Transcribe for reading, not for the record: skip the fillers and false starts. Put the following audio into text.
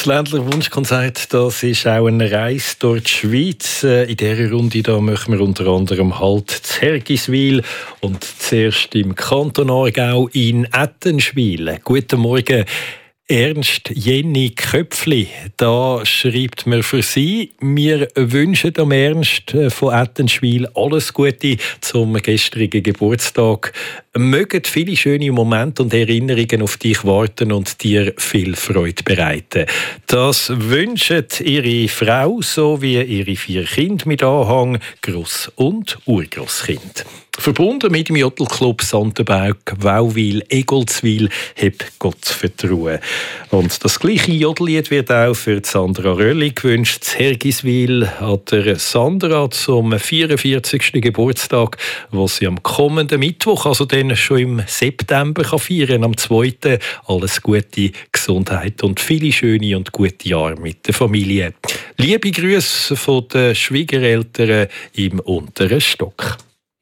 Das Ländler Wunschkonzert, das ist auch eine Reise durch die Schweiz. In dieser Runde da machen wir unter anderem Halt zu Hergiswil und zuerst im Kanton Aargau in Ettenschwil. Guten Morgen, Ernst Jenny Köpfli. Da schreibt mir für Sie: Wir wünschen dem Ernst von Ettenschwil alles Gute zum gestrigen Geburtstag. Mögen viele schöne Momente und Erinnerungen auf dich warten und dir viel Freude bereiten. Das wünschen Ihre Frau sowie Ihre 4 Kinder mit Anhang, Gross- und Urgrosskind. Verbunden mit dem Jodelclub Santenberg, Wauwil, Egolzwil, «Heb Gott vertrauen». Und das gleiche Jodellied wird auch für Sandra Rölli gewünscht. In Hergiswil hat der Sandra zum 44. Geburtstag, was sie am kommenden Mittwoch, also dann schon im September, feiern kann, am 2. Alles Gute, Gesundheit und viele schöne und gute Jahre mit der Familie. Liebe Grüße von den Schwiegereltern im unteren Stock.